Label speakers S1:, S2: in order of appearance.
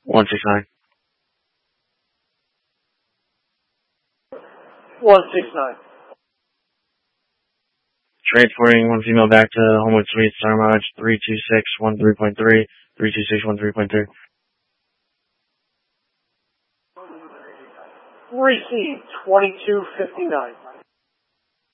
S1: 169.
S2: 169.
S1: Transporting one female back to Homewood Suites, Star Mileage 32613.3, 32613.3.
S2: Received 2259.